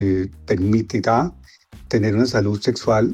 permitirá tener una salud sexual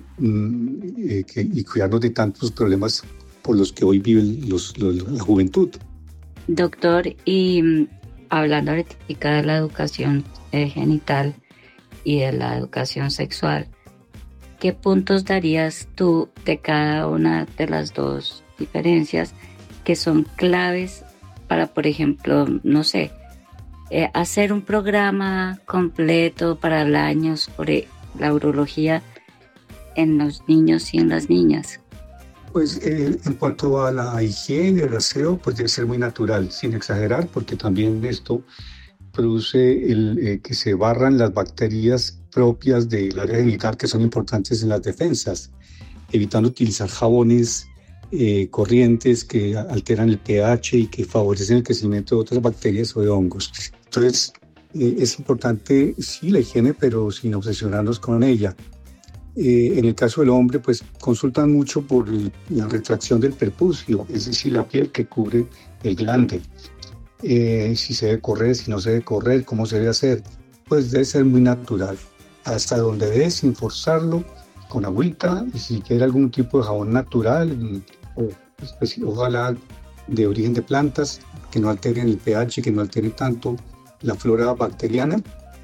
y cuidarnos de tantos problemas por los que hoy vive la juventud. Doctor, y hablando ahorita de la educación genital y de la educación sexual, ¿qué puntos darías tú de cada una de las dos diferencias que son claves para, por ejemplo, no sé, hacer un programa completo para el año sobre la urología en los niños y en las niñas? Pues en cuanto a la higiene, el aseo, pues debe ser muy natural, sin exagerar, porque también esto produce que se barran las bacterias propias del área genital que son importantes en las defensas, evitando utilizar jabones corrientes que alteran el pH y que favorecen el crecimiento de otras bacterias o de hongos. Entonces, es importante, sí, la higiene, pero sin obsesionarnos con ella. En el caso del hombre, pues consultan mucho por la retracción del prepucio, es decir, la piel que cubre el glande. Si se debe correr, si no se debe correr, cómo se debe hacer. Pues debe ser muy natural, hasta donde debe, sin forzarlo, con agüita, y si quiere algún tipo de jabón natural, o ojalá de origen de plantas, que no alteren el pH, que no alteren tanto la flora bacteriana.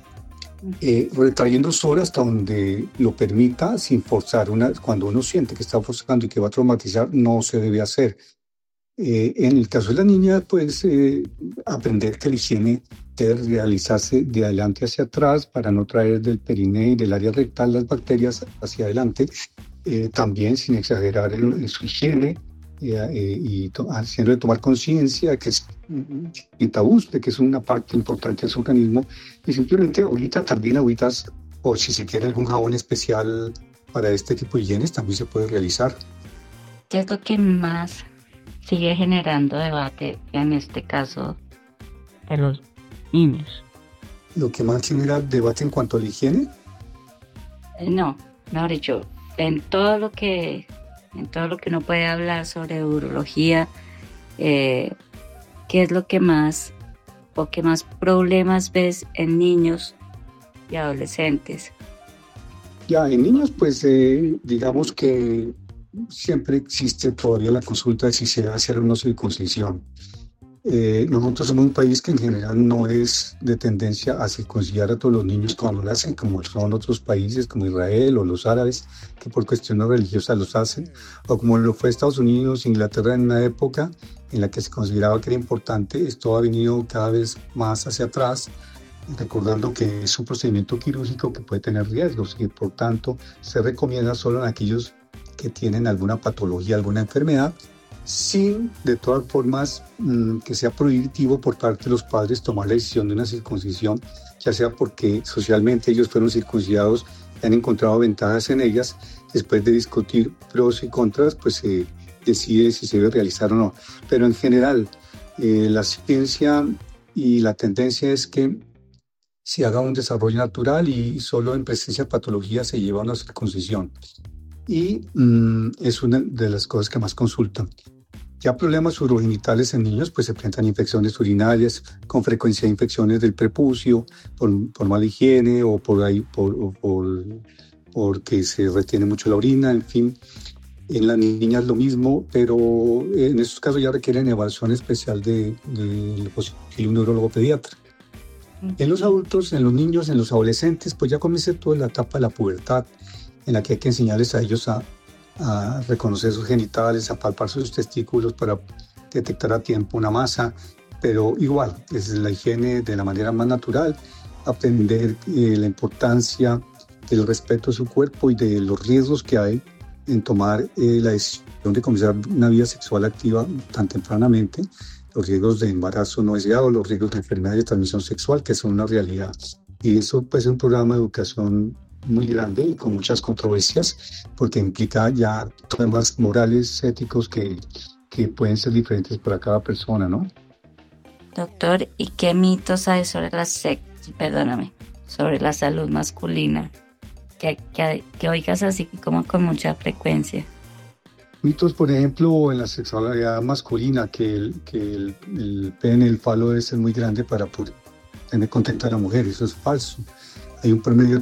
Retrayendo solo hasta donde lo permita, sin forzar. Cuando uno siente que está forzando y que va a traumatizar, no se debe hacer. En el caso de la niña, pues aprender que la higiene debe realizarse de adelante hacia atrás para no traer del periné y del área rectal las bacterias hacia adelante, también sin exagerar en su higiene, haciéndole tomar conciencia que es y tabús de que es una parte importante de su organismo, y simplemente ahorita también agüitas, o si se quiere algún jabón especial para este tipo de higienes, también se puede realizar. ¿Qué es lo que más sigue generando debate en este caso de los niños? Lo que más genera debate en cuanto a la higiene. No, mejor dicho, en todo lo que uno puede hablar sobre urología, ¿qué es lo que más o qué más problemas ves en niños y adolescentes? Ya, en niños, pues digamos que siempre existe todavía la consulta de si se debe hacer una circuncisión. Nosotros somos un país que en general no es de tendencia a circuncidar a todos los niños cuando nacen, como son otros países como Israel o los árabes, que por cuestiones religiosas los hacen, o como lo fue Estados Unidos, Inglaterra en una época en la que se consideraba que era importante. Esto ha venido cada vez más hacia atrás, recordando que es un procedimiento quirúrgico que puede tener riesgos y por tanto se recomienda solo en aquellos que tienen alguna patología, alguna enfermedad, sin de todas formas que sea prohibitivo por parte de los padres tomar la decisión de una circuncisión, ya sea porque socialmente ellos fueron circuncidados y han encontrado ventajas en ellas. Después de discutir pros y contras, pues se decide si se debe realizar o no. Pero en general, la ciencia y la tendencia es que se haga un desarrollo natural y solo en presencia de patología se lleva a una circuncisión. Y es una de las cosas que más consultan. Ya problemas urogenitales en niños, pues se presentan infecciones urinarias, con frecuencia infecciones del prepucio, por mala higiene o porque se retiene mucho la orina, en fin. En las niñas lo mismo, pero en estos casos ya requieren evaluación especial de un neurólogo pediatra. En los adultos, en los niños, en los adolescentes, pues ya comienza toda la etapa de la pubertad, en la que hay que enseñarles a ellos a reconocer sus genitales, a palpar sus testículos para detectar a tiempo una masa, pero igual, es la higiene de la manera más natural, aprender la importancia del respeto a su cuerpo y de los riesgos que hay en tomar la decisión de comenzar una vida sexual activa tan tempranamente, los riesgos de embarazo no deseado, los riesgos de enfermedad de transmisión sexual, que son una realidad. Y eso pues es un programa de educación muy grande y con muchas controversias, porque implica ya temas morales, éticos que pueden ser diferentes para cada persona, ¿no? Doctor, ¿y qué mitos hay sobre sobre la salud masculina? Que oigas así como con mucha frecuencia. Mitos, por ejemplo, en la sexualidad masculina, que el pene, el falo debe ser muy grande para poder tener contenta a la mujer. Eso es falso. hay un promedio